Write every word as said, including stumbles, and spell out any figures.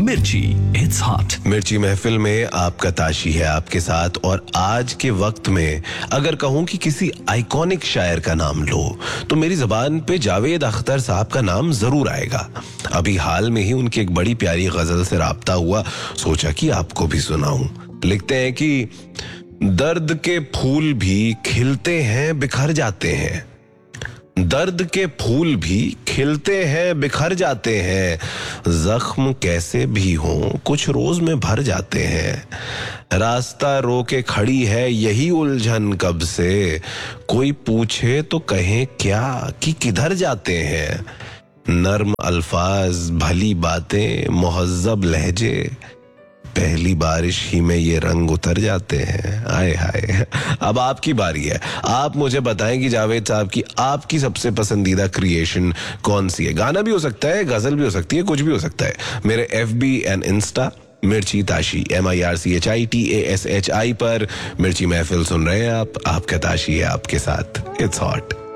मिर्ची, it's hot. मिर्ची महफिल में आपका ताशी है आपके साथ। और आज के वक्त में अगर कहूं कि किसी आइकॉनिक शायर का नाम लो तो मेरी जबान पे जावेद अख्तर साहब का नाम जरूर आएगा। अभी हाल में ही उनकी एक बड़ी प्यारी गजल से राब्ता हुआ, सोचा कि आपको भी सुनाऊं। लिखते हैं कि दर्द के फूल भी खिलते हैं बिखर जाते हैं, दर्द के फूल भी खिलते हैं बिखर जाते हैं, जख्म कैसे भी हों कुछ रोज में भर जाते हैं। रास्ता रोके खड़ी है यही उलझन कब से, कोई पूछे तो कहें क्या कि किधर जाते हैं। नर्म अल्फाज भली बातें मुहज्जब लहजे, पहली बारिश ही में ये रंग उतर जाते हैं। आए हाय। अब आपकी बारी है, आप मुझे बताएं कि जावेद साहब की आपकी सबसे पसंदीदा क्रिएशन कौन सी है। गाना भी हो सकता है, गजल भी हो सकती है, कुछ भी हो सकता है। मेरे एफ बी एंड इंस्टा मिर्ची Tashi M I R C H I T A S H I पर मिर्ची महफिल सुन रहे हैं आप। आपका ताशी है आपके साथ। It's hot.